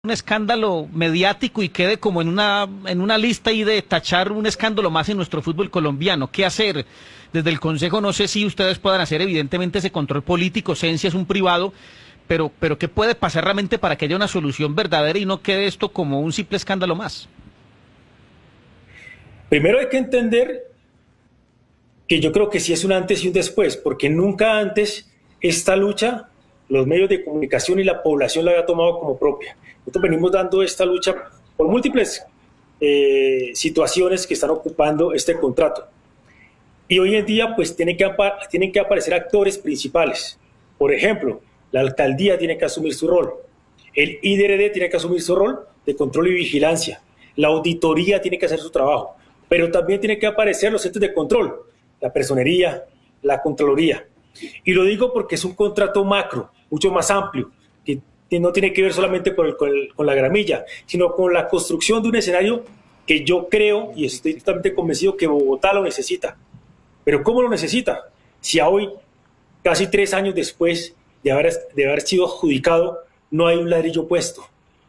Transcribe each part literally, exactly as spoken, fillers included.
un escándalo mediático y quede como en una en una lista y de tachar un escándalo más en nuestro fútbol colombiano. ¿Qué hacer? Desde el Consejo no sé si ustedes puedan hacer evidentemente ese control político, Sensia es un privado, pero pero ¿qué puede pasar realmente para que haya una solución verdadera y no quede esto como un simple escándalo más? Primero hay que entender que yo creo que sí es un antes y un después, porque nunca antes esta lucha los medios de comunicación y la población la había tomado como propia. Nosotros venimos dando esta lucha por múltiples eh, situaciones que están ocupando este contrato. Y hoy en día pues tienen que, tienen que aparecer actores principales. Por ejemplo, la alcaldía tiene que asumir su rol, el I D R D tiene que asumir su rol de control y vigilancia, la auditoría tiene que hacer su trabajo, pero también tienen que aparecer los entes de control, la personería, la contraloría. Y lo digo porque es un contrato macro, mucho más amplio, que no tiene que ver solamente con, el, con, el, con la gramilla, sino con la construcción de un escenario que yo creo y estoy totalmente convencido que Bogotá lo necesita. Pero ¿cómo lo necesita? Si a hoy, casi tres años después de haber, de haber sido adjudicado, no hay un ladrillo puesto.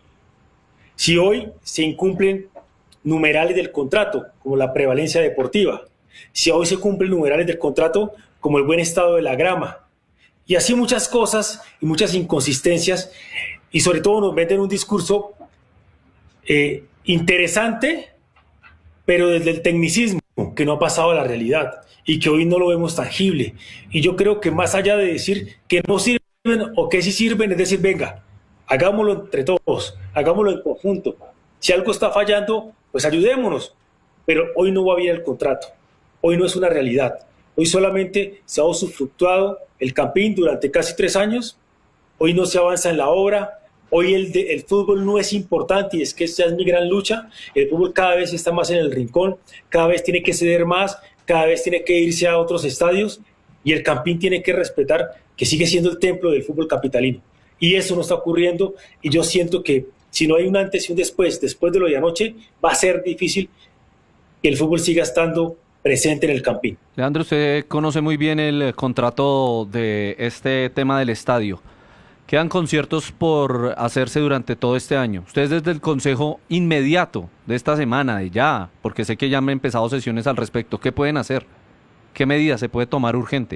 Si hoy se incumplen numerales del contrato, como la prevalencia deportiva, si hoy se cumplen numerales del contrato, como el buen estado de la grama, y así muchas cosas y muchas inconsistencias, y sobre todo nos venden un discurso eh, interesante, pero desde el tecnicismo, que no ha pasado a la realidad, y que hoy no lo vemos tangible. Y yo creo que más allá de decir que no sirven o que sí sirven, es decir, venga, hagámoslo entre todos, hagámoslo en conjunto. Si algo está fallando, pues ayudémonos, pero hoy no va bien el contrato, hoy no es una realidad. Hoy solamente se ha usufructuado el Campín durante casi tres años, hoy no se avanza en la obra, hoy el, de, el fútbol no es importante y es que esta es mi gran lucha, el fútbol cada vez está más en el rincón, cada vez tiene que ceder más, cada vez tiene que irse a otros estadios y el Campín tiene que respetar que sigue siendo el templo del fútbol capitalino. Y eso no está ocurriendo y yo siento que si no hay un antes y un después, después de lo de anoche, va a ser difícil que el fútbol siga estando presente en el Campín. Leandro, usted conoce muy bien el contrato de este tema del estadio. Quedan conciertos por hacerse durante todo este año. Ustedes desde el Consejo inmediato de esta semana, de ya, porque sé que ya han empezado sesiones al respecto, ¿qué pueden hacer? ¿Qué medidas se puede tomar urgente?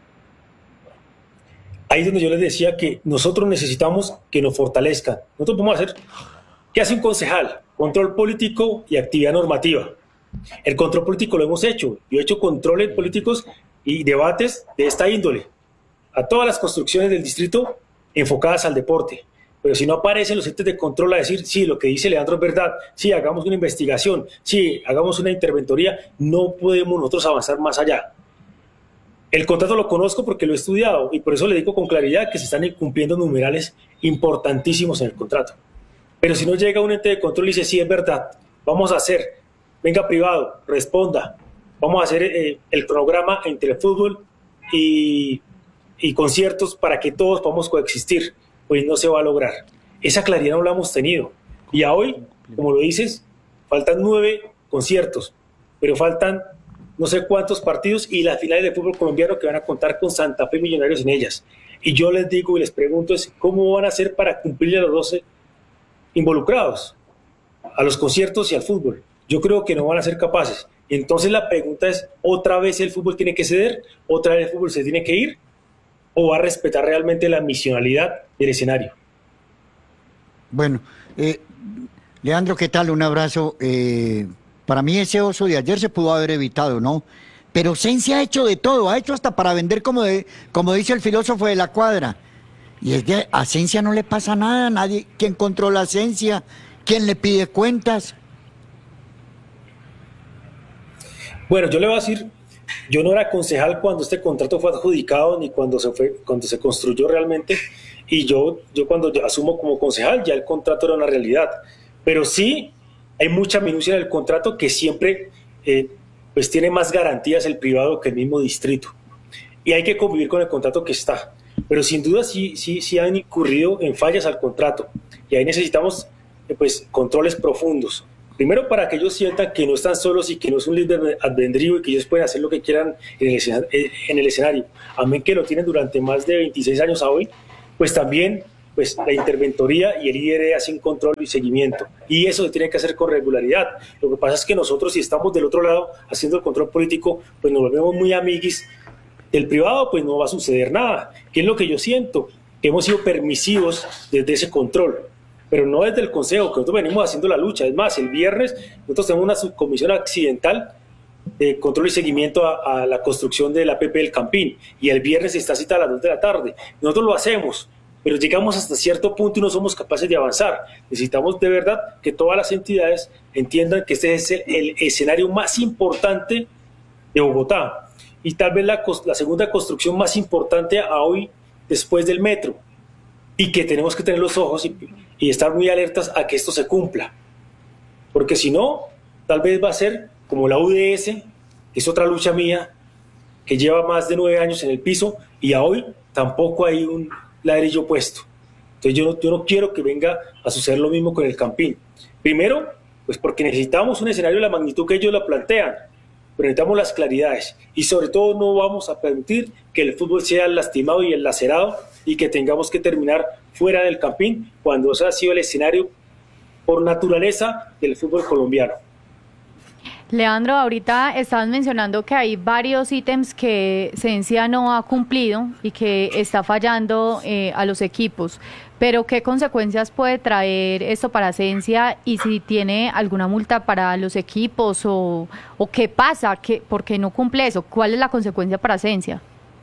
Ahí es donde yo les decía que nosotros necesitamos que nos fortalezcan. Nosotros vamos a hacer, ¿qué hace un concejal? Control político y actividad normativa. El control político lo hemos hecho. Yo he hecho controles políticos y debates de esta índole a todas las construcciones del distrito enfocadas al deporte. Pero si no aparecen los entes de control a decir, sí, lo que dice Leandro es verdad, sí, hagamos una investigación, sí, hagamos una interventoría, no podemos nosotros avanzar más allá. El contrato lo conozco porque lo he estudiado y por eso le digo con claridad que se están incumpliendo numerales importantísimos en el contrato. Pero si no llega un ente de control y dice, sí, es verdad, vamos a hacer, venga privado, responda, vamos a hacer eh, el cronograma entre el fútbol y, y conciertos para que todos podamos coexistir, pues no se va a lograr. Esa claridad no la hemos tenido. Y a hoy, como lo dices, faltan nueve conciertos, pero faltan no sé cuántos partidos y las finales de fútbol colombiano que van a contar con Santa Fe Millonarios en ellas. Y yo les digo y les pregunto es cómo van a hacer para cumplir a los doce involucrados, a los conciertos y al fútbol. Yo creo que no van a ser capaces. Entonces la pregunta es, ¿otra vez el fútbol tiene que ceder? ¿Otra vez el fútbol se tiene que ir? ¿O va a respetar realmente la misionalidad del escenario? Bueno, eh, Leandro, ¿qué tal? Un abrazo. Eh, para mí ese oso de ayer se pudo haber evitado, ¿no? Pero Sensia ha hecho de todo, ha hecho hasta para vender, como, de, como dice el filósofo de la cuadra. Y es que a Sensia no le pasa nada, nadie, ¿quién controla a Sensia? ¿Quién le pide cuentas? Bueno, yo le voy a decir, yo no era concejal cuando este contrato fue adjudicado ni cuando se fue, cuando se construyó realmente, y yo, yo cuando asumo como concejal ya el contrato era una realidad, pero sí hay mucha minucia en el contrato que siempre eh, pues tiene más garantías el privado que el mismo distrito, y hay que convivir con el contrato que está, pero sin duda sí, sí, sí han incurrido en fallas al contrato, y ahí necesitamos eh, pues controles profundos. Primero, para que ellos sientan que no están solos y que no es un libre albedrío y que ellos pueden hacer lo que quieran en el, escenario, en el escenario. Amén que lo tienen durante más de veintiséis años a hoy, pues también pues la interventoría y el I D R hacen control y seguimiento. Y eso se tiene que hacer con regularidad. Lo que pasa es que nosotros, si estamos del otro lado haciendo el control político, pues nos volvemos muy amiguis del privado, pues no va a suceder nada. ¿Qué es lo que yo siento? Que hemos sido permisivos desde ese control, pero no desde el Consejo, que nosotros venimos haciendo la lucha. Es más, el viernes nosotros tenemos una subcomisión accidental de control y seguimiento a, a la construcción de la P P del Campín, y el viernes está citada a las dos de la tarde. Nosotros lo hacemos, pero llegamos hasta cierto punto y no somos capaces de avanzar. Necesitamos de verdad que todas las entidades entiendan que este es el, el escenario más importante de Bogotá, y tal vez la, la segunda construcción más importante a hoy después del metro, y que tenemos que tener los ojos y, y estar muy alertas a que esto se cumpla, porque si no, tal vez va a ser como la U D S, que es otra lucha mía, que lleva más de nueve años en el piso, y a hoy tampoco hay un ladrillo puesto. Entonces yo no, yo no quiero que venga a suceder lo mismo con el Campín. Primero, pues porque necesitamos un escenario de la magnitud que ellos lo plantean, pero necesitamos las claridades, y sobre todo no vamos a permitir que el fútbol sea lastimado y lacerado, y que tengamos que terminar fuera del Campín, cuando ese ha sido el escenario por naturaleza del fútbol colombiano. Leandro, ahorita estaban mencionando que hay varios ítems que Ciencia no ha cumplido y que está fallando eh, a los equipos, pero ¿qué consecuencias puede traer esto para Ciencia, y si tiene alguna multa para los equipos, o, o qué pasa, qué, por qué no cumple eso? ¿Cuál es la consecuencia para Ciencia?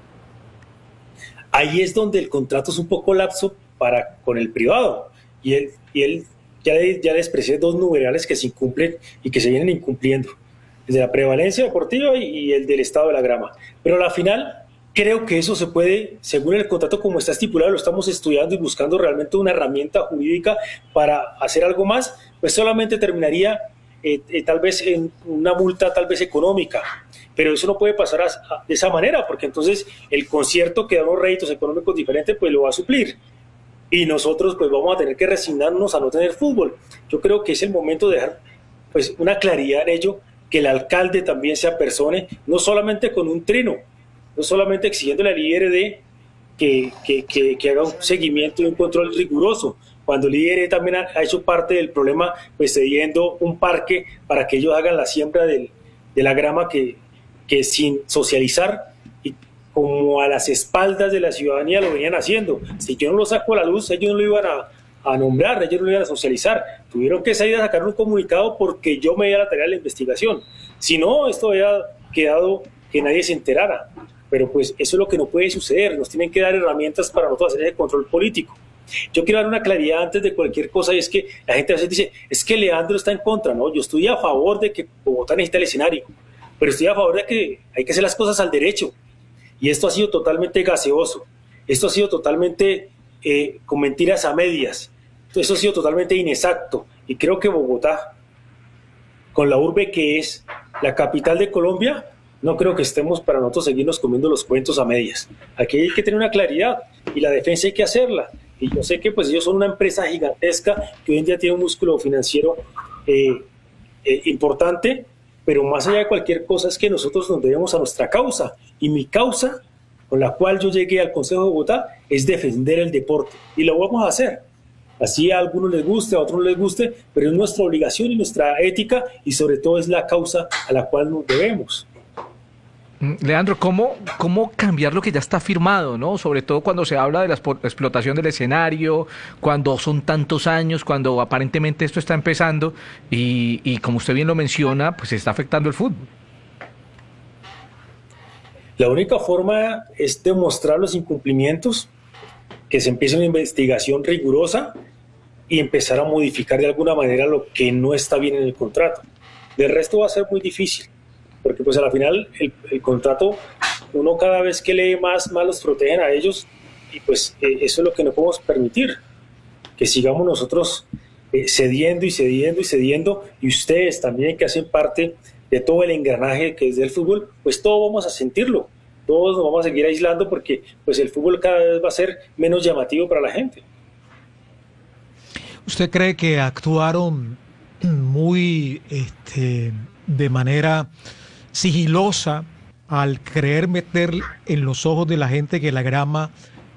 Ahí es donde el contrato es un poco lapso para, con el privado, y él, y él ya, ya les expresé dos numerales que se incumplen y que se vienen incumpliendo, el de la prevalencia deportiva y, y el del estado de la grama. Pero a la final creo que eso se puede, según el contrato como está estipulado, lo estamos estudiando y buscando realmente una herramienta jurídica para hacer algo más, pues solamente terminaría eh, eh, tal vez en una multa tal vez económica. Pero eso no puede pasar a, a, de esa manera, porque entonces el concierto que da unos réditos económicos diferentes pues lo va a suplir, y nosotros pues vamos a tener que resignarnos a no tener fútbol. Yo creo que es el momento de dejar pues una claridad en ello, que el alcalde también se apersone, no solamente con un trino, no solamente exigiéndole al I R D que, que, que, que haga un seguimiento y un control riguroso, cuando el I R D también ha, ha hecho parte del problema, pues cediendo un parque para que ellos hagan la siembra del, de la grama que, que sin socializar y como a las espaldas de la ciudadanía lo venían haciendo. Si yo no lo saco a la luz, ellos no lo iban a, a nombrar, ellos no lo iban a socializar. Tuvieron que salir a sacar un comunicado porque yo me di a la tarea de la investigación. Si no, esto había quedado que nadie se enterara. Pero pues eso es lo que no puede suceder. Nos tienen que dar herramientas para nosotros hacer ese control político. Yo quiero dar una claridad antes de cualquier cosa, y es que la gente a veces dice, es que Leandro está en contra. No, yo estoy a favor de que Bogotá necesita el escenario, pero estoy a favor de que hay que hacer las cosas al derecho. Y esto ha sido totalmente gaseoso, esto ha sido totalmente eh, con mentiras a medias, esto ha sido totalmente inexacto, y creo que Bogotá, con la urbe que es la capital de Colombia, no creo que estemos para nosotros seguirnos comiendo los cuentos a medias. Aquí hay que tener una claridad, y la defensa hay que hacerla, y yo sé que pues ellos son una empresa gigantesca que hoy en día tiene un músculo financiero eh, eh, importante, pero más allá de cualquier cosa es que nosotros nos debemos a nuestra causa, y mi causa con la cual yo llegué al Consejo de Bogotá es defender el deporte, y lo vamos a hacer. Así a algunos les guste, a otros no les guste, pero es nuestra obligación y nuestra ética, y sobre todo es la causa a la cual nos debemos. Leandro, ¿cómo, ¿cómo cambiar lo que ya está firmado, ¿no? Sobre todo cuando se habla de la explotación del escenario, cuando son tantos años, cuando aparentemente esto está empezando y, y como usted bien lo menciona, pues está afectando el fútbol. La única forma es demostrar los incumplimientos, que se empiece una investigación rigurosa y empezar a modificar de alguna manera lo que no está bien en el contrato. Del resto va a ser muy difícil, porque pues a la final el, el contrato, uno cada vez que lee más, más los protegen a ellos, y pues eh, eso es lo que no podemos permitir, que sigamos nosotros eh, cediendo y cediendo y cediendo, y ustedes también que hacen parte de todo el engranaje que es del fútbol, pues todos vamos a sentirlo, todos nos vamos a seguir aislando, porque pues el fútbol cada vez va a ser menos llamativo para la gente. ¿Usted cree que actuaron muy este, de manera sigilosa al creer meter en los ojos de la gente que la grama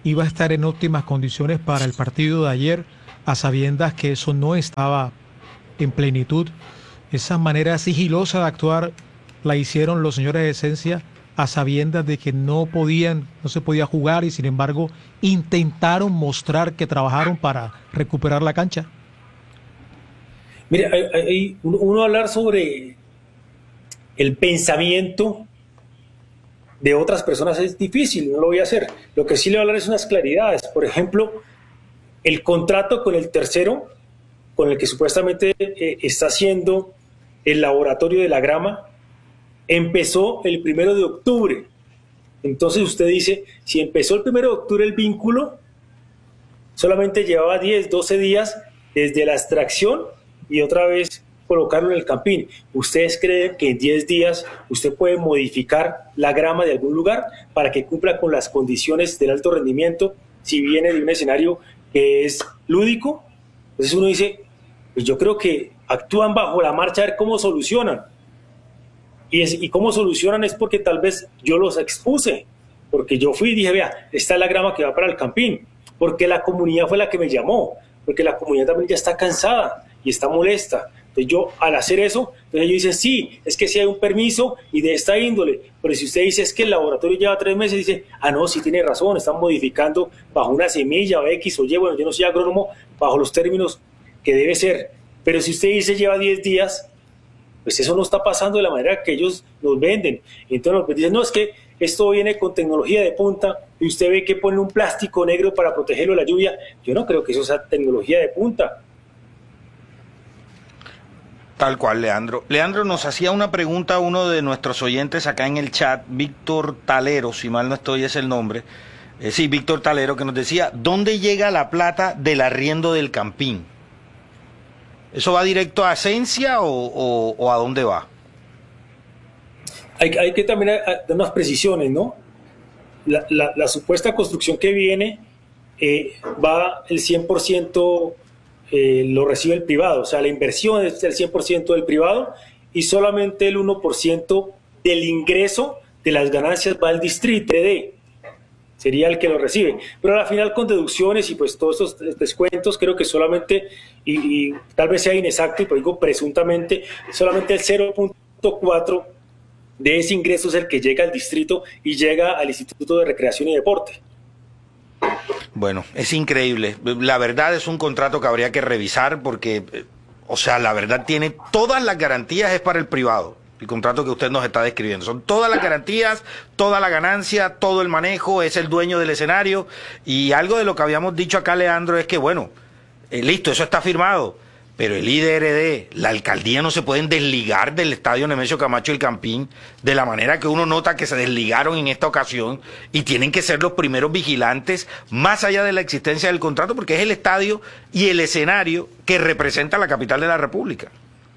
iba a estar en óptimas condiciones para el partido de ayer, a sabiendas que eso no estaba en plenitud. Esa manera sigilosa de actuar la hicieron los señores de Esencia a sabiendas de que no podían, no se podía jugar, y sin embargo intentaron mostrar que trabajaron para recuperar la cancha. Mire, hay, hay, uno hablar sobre el pensamiento de otras personas es difícil, no lo voy a hacer. Lo que sí le voy a hablar es unas claridades. Por ejemplo, el contrato con el tercero, con el que supuestamente eh, está haciendo el laboratorio de la grama, empezó el primero de octubre. Entonces usted dice, si empezó el primero de octubre el vínculo, solamente llevaba diez, doce días desde la extracción y otra vez colocarlo en el campín. ¿Ustedes creen que en diez días usted puede modificar la grama de algún lugar para que cumpla con las condiciones del alto rendimiento si viene de un escenario que es lúdico? Entonces uno dice, pues yo creo que actúan bajo la marcha a ver cómo solucionan. Y, es, y cómo solucionan es porque tal vez yo los expuse, porque yo fui y dije, vea, esta es la grama que va para el campín, porque la comunidad fue la que me llamó, porque la comunidad también ya está cansada y está molesta. Entonces yo, al hacer eso, entonces ellos dicen, sí, es que sí hay un permiso y de esta índole, pero si usted dice es que el laboratorio lleva tres meses, dice, ah, no, sí tiene razón, están modificando bajo una semilla o X o Y, bueno, yo no soy agrónomo, bajo los términos que debe ser, pero si usted dice lleva diez días, pues eso no está pasando de la manera que ellos nos venden. Entonces nos dicen, no, es que esto viene con tecnología de punta y usted ve que ponen un plástico negro para protegerlo de la lluvia. Yo no creo que eso sea tecnología de punta. Tal cual, Leandro. Leandro, nos hacía una pregunta uno de nuestros oyentes acá en el chat, Víctor Talero, si mal no estoy es el nombre. Eh, sí, Víctor Talero, que nos decía, ¿dónde llega la plata del arriendo del campín? ¿Eso va directo a Esencia o, o, o a dónde va? Hay, hay que también dar unas precisiones, ¿no? La, la, la supuesta construcción que viene eh, va el cien por ciento eh, lo recibe el privado, o sea, la inversión es el cien por ciento del privado y solamente el uno por ciento del ingreso de las ganancias va al distrito de sería el que lo recibe, pero al final con deducciones y pues todos estos descuentos creo que solamente, y, y tal vez sea inexacto, y pues digo presuntamente, solamente el cero punto cuatro de ese ingreso es el que llega al distrito y llega al Instituto de Recreación y Deporte. Bueno, es increíble, la verdad es un contrato que habría que revisar porque, o sea, la verdad tiene todas las garantías, es para el privado. El contrato que usted nos está describiendo. Son todas las garantías, toda la ganancia, todo el manejo, es el dueño del escenario. Y algo de lo que habíamos dicho acá, Leandro, es que, bueno, eh, listo, eso está firmado, pero el I D R D, la alcaldía no se pueden desligar del estadio Nemesio Camacho El Campín de la manera que uno nota que se desligaron en esta ocasión y tienen que ser los primeros vigilantes más allá de la existencia del contrato porque es el estadio y el escenario que representa la capital de la República.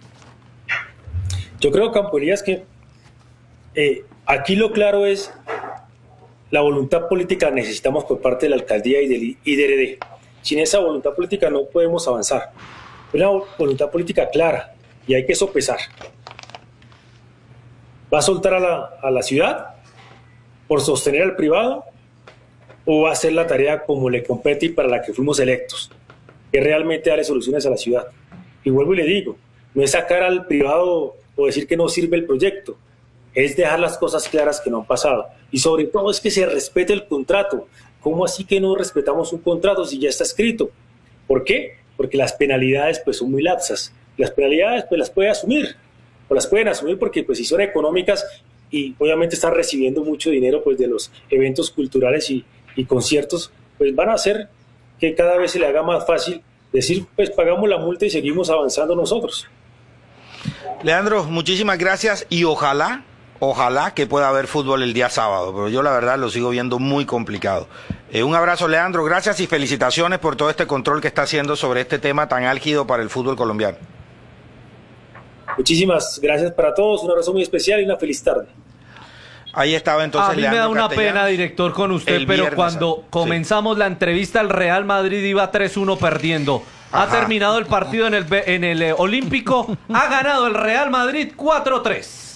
Yo creo, Campo Elías, que eh, aquí lo claro es la voluntad política que necesitamos por parte de la alcaldía y del I D R D. Sin esa voluntad política no podemos avanzar. Es una voluntad política clara y hay que sopesar. ¿Va a soltar a la, a la ciudad por sostener al privado o va a hacer la tarea como le compete y para la que fuimos electos? Que realmente darle soluciones a la ciudad. Y vuelvo y le digo, no es sacar al privado o decir que no sirve el proyecto, es dejar las cosas claras que no han pasado. Y sobre todo es que se respete el contrato. ¿Cómo así que no respetamos un contrato si ya está escrito? ¿Por qué? Porque las penalidades pues son muy lapsas. Las penalidades pues las puede asumir, o las pueden asumir porque pues si son económicas y obviamente están recibiendo mucho dinero pues de los eventos culturales y, y conciertos, pues van a hacer que cada vez se le haga más fácil decir pues pagamos la multa y seguimos avanzando nosotros. Leandro, muchísimas gracias y ojalá, ojalá que pueda haber fútbol el día sábado, pero yo la verdad lo sigo viendo muy complicado. Eh, un abrazo, Leandro, gracias y felicitaciones por todo este control que está haciendo sobre este tema tan álgido para el fútbol colombiano. Muchísimas gracias para todos, un abrazo muy especial y una feliz tarde. Ahí estaba entonces A mí Leandro me da una Castellanos, pena, director, con usted, pero viernes, cuando sí. comenzamos la entrevista, el Real Madrid iba tres uno perdiendo. Ha Ajá. terminado el partido en el, en el eh, Olímpico, ha ganado el Real Madrid cuatro tres.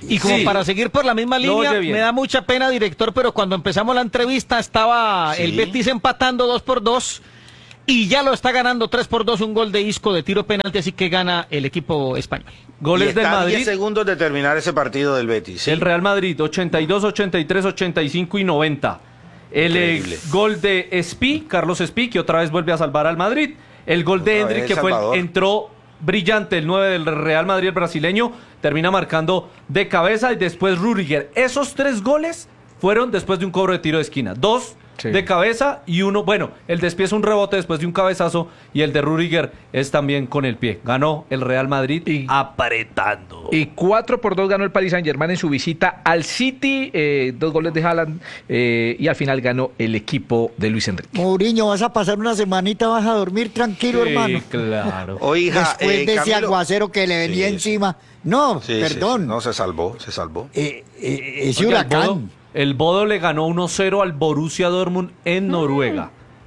Y como Sí. para seguir por la misma Lo línea, oye bien. me da mucha pena, director, pero cuando empezamos la entrevista estaba Sí. el Betis empatando dos por dos y ya lo está ganando tres por dos, un gol de Isco de tiro penalti, así que gana el equipo español. Goles Y del está a Madrid. diez segundos de terminar ese partido del Betis. ¿sí? El Real Madrid, ochenta y dos, ochenta y tres, ochenta y cinco y noventa. El eh, Increíble. gol de Espi, Carlos Espi, que otra vez vuelve a salvar al Madrid. El gol de Otra Endrick, vez que fue el- Salvador. entró brillante, el nueve del Real Madrid, el brasileño, termina marcando de cabeza y después Rüdiger. Esos tres goles fueron después de un cobro de tiro de esquina. Dos Sí. de cabeza y uno, bueno, el de Espi es un rebote después de un cabezazo y el de Rüdiger es también con el pie. Ganó el Real Madrid Y- apretando. Y cuatro por dos ganó el Paris Saint-Germain en su visita al City, eh, dos goles de Haaland, eh, y al final ganó el equipo de Luis Enrique. Mourinho, vas a pasar una semanita, vas a dormir tranquilo, Sí, hermano. claro. Oiga, Después eh, de ese Camilo- aguacero que le venía Sí, encima. No, sí, sí, perdón. sí. No, se salvó, se salvó. Eh, eh, ese Oiga, el Bodo, huracán. el Bodo le ganó uno cero al Borussia Dortmund en Noruega.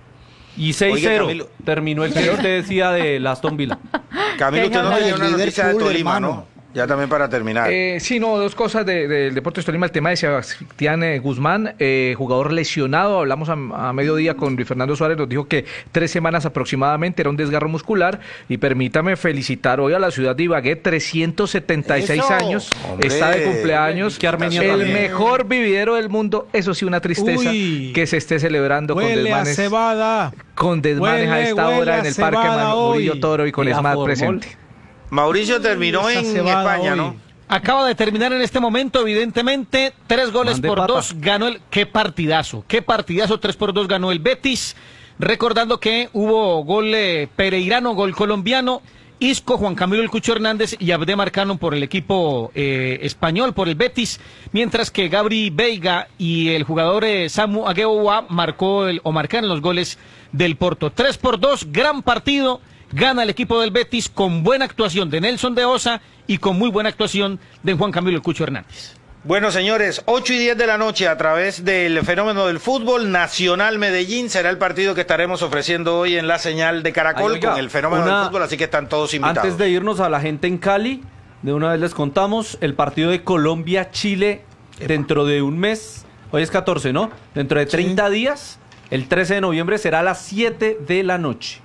Y seis cero Camilo. terminó el que usted decía de Aston Villa. Camilo, usted no Venga, tenía una Liverpool, noticia de Tolima, hermano. ¿no? Ya también para terminar. Eh, sí, no, dos cosas de- del Deportes Tolima. El tema de Sebastián eh, Guzmán, eh, jugador lesionado. Hablamos a, a mediodía con Luis Fernando Suárez, nos dijo que tres semanas aproximadamente, era un desgarro muscular. Y permítame felicitar hoy a la ciudad de Ibagué, trescientos setenta y seis ¡Eso! años. Hombre, está de cumpleaños. que Armenia el también. mejor vividero del mundo. Eso sí, una tristeza Uy. que se esté celebrando con Huele a desmanes. cebada. Con desmanes a Huele, esta huele hora a en el Parque cebada Man- Murillo hoy. Toro y con Y la ESMAD formol. presente. Mauricio terminó Esa en cebada España, hoy. ¿no? Acaba de terminar en este momento, evidentemente, tres goles Mande por pata. dos, ganó el... ¡Qué partidazo! ¡Qué partidazo! Tres por dos ganó el Betis. Recordando que hubo gol eh, pereirano, gol colombiano, Isco, Juan Camilo El Cucho Hernández y Abde marcaron por el equipo eh, español, por el Betis, mientras que Gabri Veiga y el jugador eh, Samu Agueoa marcó el, o marcaron los goles del Porto. Tres por dos, gran partido. Gana el equipo del Betis con buena actuación de Nelson de Osa y con muy buena actuación de Juan Camilo El Cucho Hernández. Bueno, señores, ocho y diez de la noche a través del fenómeno del fútbol, Nacional Medellín será el partido que estaremos ofreciendo hoy en la señal de Caracol Ay, oiga, con el fenómeno una- del fútbol, así que están todos invitados. Antes de irnos a la gente en Cali, de una vez les contamos el partido de Colombia-Chile dentro de un mes. Hoy es catorce, ¿no? Dentro de treinta días, el trece de noviembre será a las siete de la noche.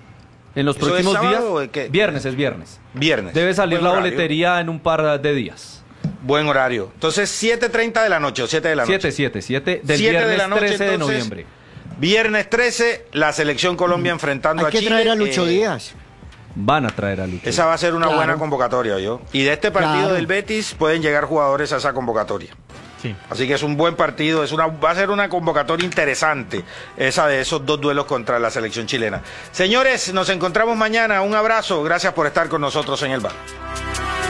En los ¿Eso es próximos sábado días. o de qué? Viernes, es viernes. Viernes. Debe salir Buen la horario. boletería en un par de días. Buen horario. Entonces, siete treinta de la noche o siete de la noche. siete, siete, siete del Siete de viernes la noche, trece de entonces, noviembre. Viernes trece, la selección Colombia enfrentando Hay a que Chile. traer a Lucho eh, Díaz. Van a traer a Lucho. Esa va a ser una Claro. buena convocatoria, yo. Y de este partido Claro. del Betis pueden llegar jugadores a esa convocatoria. Sí. Así que es un buen partido, es una, va a ser una convocatoria interesante, esa de esos dos duelos contra la selección chilena. Señores, nos encontramos mañana. Un abrazo, gracias por estar con nosotros en el bar.